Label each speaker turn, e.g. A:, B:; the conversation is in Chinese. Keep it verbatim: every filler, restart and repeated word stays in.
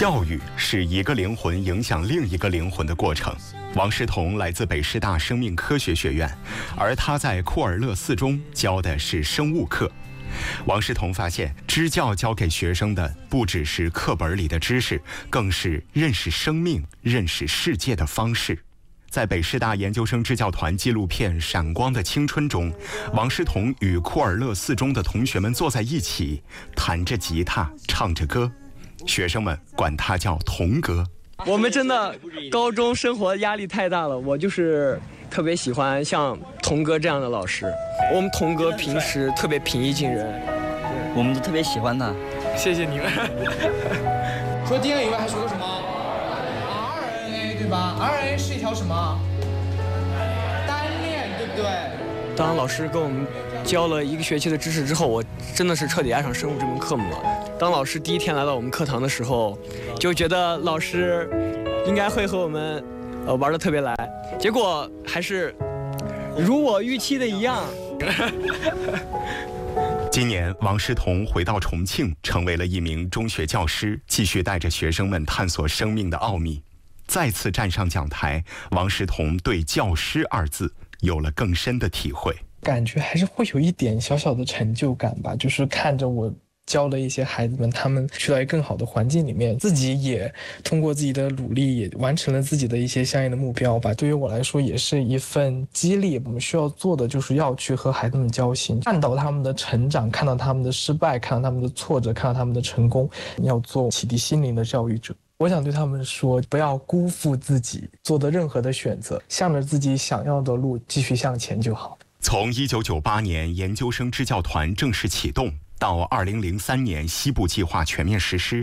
A: 教育是一个灵魂影响另一个灵魂的过程。王诗彤来自北师大生命科学学院，而他在库尔勒四中教的是生物课。王诗彤发现，支教教给学生的不只是课本里的知识，更是认识生命、认识世界的方式。在北师大研究生支教团纪录片《闪光的青春》中，王诗彤与库尔勒四中的同学们坐在一起，弹着吉他，唱着歌。学生们管他叫童哥。
B: 我们真的高中生活压力太大了，我就是特别喜欢像童哥这样的老师。我们童哥平时特别平易近人，
C: 我们都特别喜欢他。
B: 谢谢你们。
D: 除了 D N A 以外，还学过什么 ？R N A 对吧 ？R N A 是一条什么单链，对不对？
B: 当老师跟我们教了一个学期的知识之后，我真的是彻底爱上生物这门课目了。当老师第一天来到我们课堂的时候，就觉得老师应该会和我们呃玩得特别来，结果还是如我预期的一样。
A: 今年，王诗彤回到重庆，成为了一名中学教师，继续带着学生们探索生命的奥秘。再次站上讲台，王诗彤对教师二字有了更深的体会，
E: 感觉还是会有一点小小的成就感吧，就是看着我教的一些孩子们，他们去到一个更好的环境里面，自己也通过自己的努力也完成了自己的一些相应的目标吧。对于我来说也是一份激励，我们需要做的就是要去和孩子们交心，看到他们的成长，看到他们的失败，看到他们的挫折，看到他们的成功，要做启迪心灵的教育者。我想对他们说，不要辜负自己做的任何的选择，向着自己想要的路继续向前就好。
A: 从一九九八年研究生支教团正式启动到二零零三年西部计划全面实施，